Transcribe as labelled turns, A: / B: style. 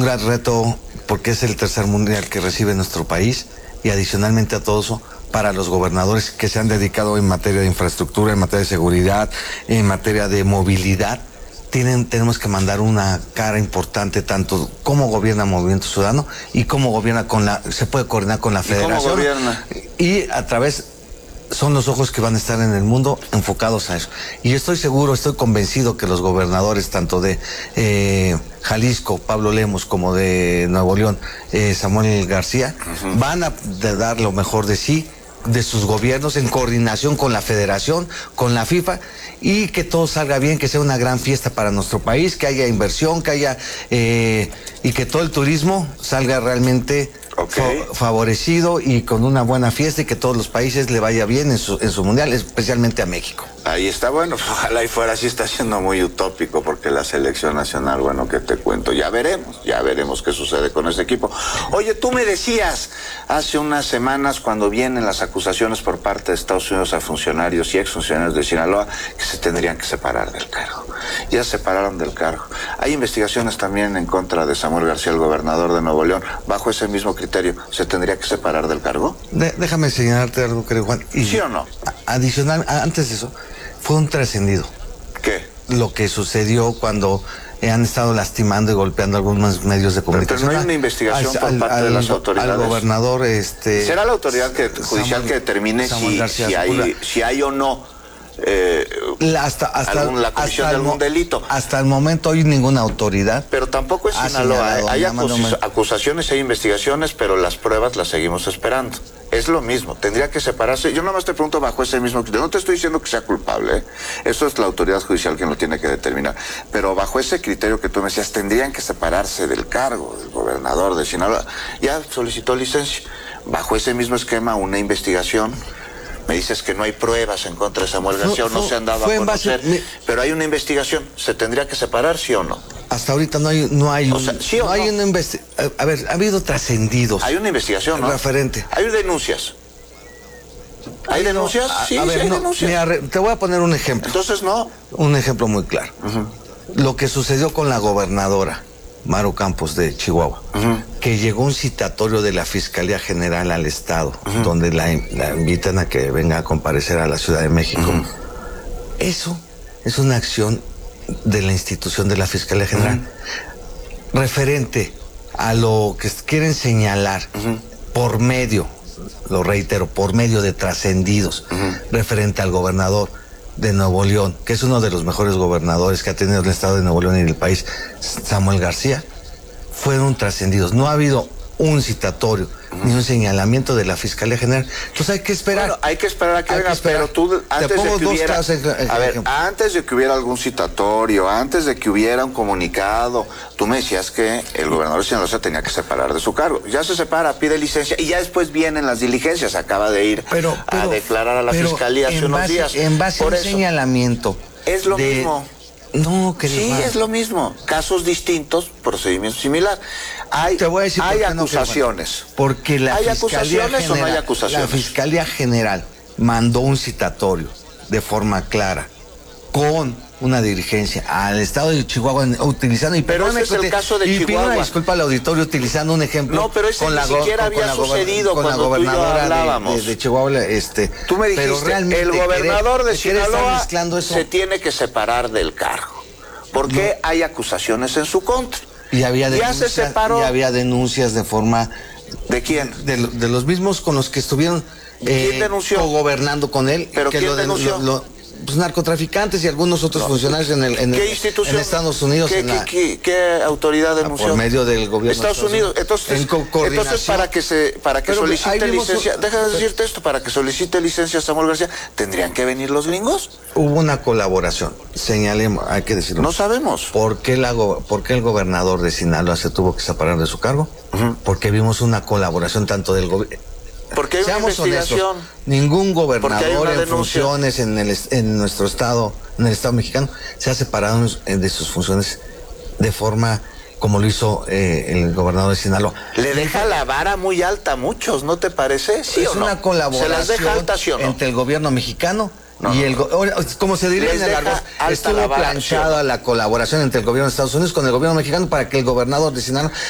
A: gran reto, porque es el tercer mundial que recibe nuestro país, y adicionalmente a todo eso, para los gobernadores que se han dedicado en materia de infraestructura, en materia de seguridad, en materia de movilidad, tenemos que mandar una cara importante, tanto cómo gobierna Movimiento Ciudadano y cómo gobierna se puede coordinar con la Federación.
B: ¿Cómo gobierna?
A: Y a través, son los ojos que van a estar en el mundo enfocados a eso. Y estoy convencido que los gobernadores, tanto de Jalisco, Pablo Lemos, como de Nuevo León, Samuel García, van a dar lo mejor de sí, de sus gobiernos, en coordinación con la Federación, con la FIFA, y que todo salga bien, que sea una gran fiesta para nuestro país, que haya inversión, que haya y que todo el turismo salga realmente favorecido y con una buena fiesta, y que todos los países le vaya bien en su mundial, especialmente a México.
B: Ahí está, bueno, ojalá y fuera así. Está siendo muy utópico, porque la selección nacional, bueno, ¿qué te cuento? Ya veremos qué sucede con ese equipo. Oye, tú me decías hace unas semanas, cuando vienen las acusaciones por parte de Estados Unidos a funcionarios y exfuncionarios de Sinaloa, que se tendrían que separar del cargo. Ya se separaron del cargo. Hay investigaciones también en contra de Samuel García, el gobernador de Nuevo León. Bajo ese mismo criterio, ¿se tendría que separar del cargo?
A: Déjame señalarte algo, querido Juan.
B: ¿Sí o no?
A: Adicional, antes de eso, fue un trascendido.
B: ¿Qué?
A: Lo que sucedió cuando han estado lastimando y golpeando algunos medios de comunicación.
B: Pero no hay una investigación por parte de las autoridades.
A: Al gobernador,
B: ¿será la autoridad judicial que determine si hay o no la comisión de algún delito?
A: Hasta el momento hay ninguna autoridad.
B: Pero tampoco es Sinaloa. Hay acusaciones, hay investigaciones, pero las pruebas las seguimos esperando. Es lo mismo, tendría que separarse. Yo nada más te pregunto bajo ese mismo criterio. No te estoy diciendo que sea culpable, ¿eh? Eso es la autoridad judicial quien lo tiene que determinar. Pero bajo ese criterio que tú me decías, tendrían que separarse del cargo del gobernador de Sinaloa. Ya solicitó licencia. Bajo ese mismo esquema, una investigación. Me dices que no hay pruebas en contra de Samuel García, no se han dado a conocer, pero hay una investigación. ¿Se tendría que separar, sí o no?
A: Hasta ahorita no hay una investigación. A ver, ha habido trascendidos.
B: Hay una investigación, ¿no?
A: Referente.
B: Hay denuncias. ¿Hay denuncias? Sí, hay denuncias.
A: Mira, te voy a poner un ejemplo.
B: Entonces, no.
A: Un ejemplo muy claro. Lo que sucedió con la gobernadora Maru Campos de Chihuahua, que llegó un citatorio de la Fiscalía General al Estado, donde la invitan a que venga a comparecer a la Ciudad de México. Eso es una acción de la institución de la Fiscalía General, referente a lo que quieren señalar por medio, lo reitero, por medio de trascendidos, referente al gobernador de Nuevo León, que es uno de los mejores gobernadores que ha tenido el estado de Nuevo León y el país, Samuel García. Fueron trascendidos. No ha habido un citatorio ni un señalamiento de la Fiscalía General. Entonces hay que esperar.
B: Bueno, hay que esperar a que venga, pero tú, antes de que hubiera algún citatorio, antes de que hubiera un comunicado, tú me decías que el gobernador de Sinaloa se tenía que separar de su cargo. Ya se separa, pide licencia y ya después vienen las diligencias. Acaba de ir a declarar a la Fiscalía hace unos días.
A: En base a un señalamiento.
B: Es lo mismo.
A: No, querido.
B: Sí, es lo mismo. Casos distintos, procedimiento similar.
A: Te voy a decir
B: hay acusaciones.
A: Porque
B: ¿Hay acusaciones o no hay acusaciones?
A: La Fiscalía General mandó un citatorio de forma clara, con una dirigencia al estado de Chihuahua utilizando,
B: pero ese es el caso de Chihuahua.
A: Pido una disculpa al auditorio utilizando un ejemplo.
B: No, pero ese ni siquiera había sucedido con la gobernadora
A: de Chihuahua.
B: Tú me dijiste, el gobernador de Sinaloa se tiene que separar del cargo. ¿Por qué hay acusaciones en su contra?
A: Y había
B: ya se separó.
A: Y había denuncias de forma...
B: ¿De quién?
A: De los mismos con los que estuvieron gobernando con él.
B: ¿Pero quién denunció?
A: Pues narcotraficantes y algunos otros funcionarios en Estados Unidos.
B: ¿Qué autoridad denunció?
A: Por medio del gobierno
B: de Estados Unidos. Entonces para que solicite licencia, deja de decirte esto, para que solicite licencia Samuel García, ¿tendrían que venir los gringos?
A: Hubo una colaboración, señalemos, hay que decirlo.
B: No sabemos.
A: ¿Por qué el gobernador de Sinaloa se tuvo que separar de su cargo? Porque vimos una colaboración tanto del gobierno.
B: Porque hay una investigación.
A: Honestos, ningún gobernador en funciones en nuestro estado, en el estado mexicano, se ha separado de sus funciones de forma como lo hizo el gobernador de Sinaloa.
B: Le deja la vara muy alta a muchos, ¿no te parece? ¿Sí o no?
A: Es una colaboración.
B: ¿Se las deja altas, sí o no?
A: Entre el gobierno mexicano y como se diría en el argot, estuvo planchada la colaboración entre el gobierno de Estados Unidos con el gobierno mexicano para que el gobernador de Sinaloa